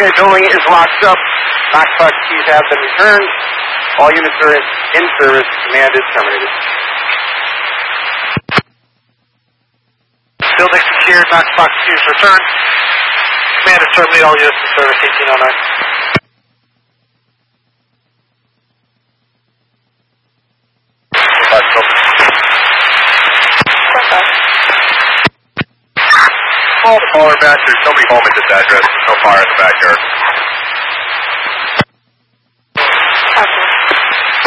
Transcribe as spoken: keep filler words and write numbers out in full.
Scheduling is locked up. Knockbox keys have been returned. All units are in service. Command is terminated. Bill Dixon here. Knockbox keys returned. Command is terminated. All units in service. eighteen oh nine. Call the caller back. There's nobody home at this address. No fire in the backyard.